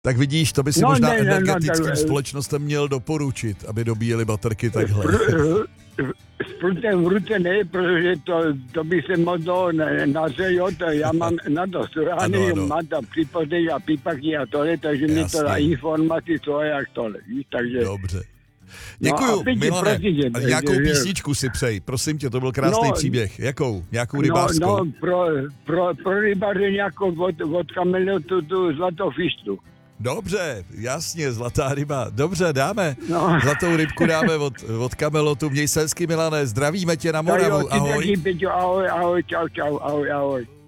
Tak vidíš, to by si možná energetickým společnostem měl doporučit, aby dobíjeli baterky takhle. S prutem v ruce ne, protože to by se mohlo nařejot, já mám na to rány, mám tam případy a pípaky a tohle, takže mi to dá informaci, co a jak tohle, víš, takže... Dobře. Děkuju, Milane. A nějakou písničku si přej, prosím tě, to byl krásný příběh. Jakou? Nějakou rybářskou? No, pro rybáře nějakou od Kamelotu tu zlatou fištu. Dobře, jasně, zlatá ryba. Dobře, dáme. Zlatou rybku dáme od Kamelotu. Měj se hezky, Milane, zdravíme tě na Moravu. Ahoj. Ahoj, čau, ahoj.